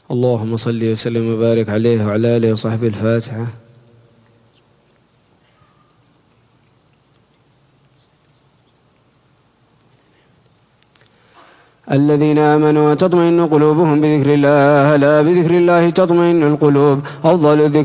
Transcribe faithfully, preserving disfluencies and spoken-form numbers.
اللهم صل وسلم وبارك عليه وعلى آله وصحبه. الفاتحة. الذين آمنوا وتطمئن قلوبهم بذكر الله، لا بذكر الله تطمئن القلوب. أفضل الذكر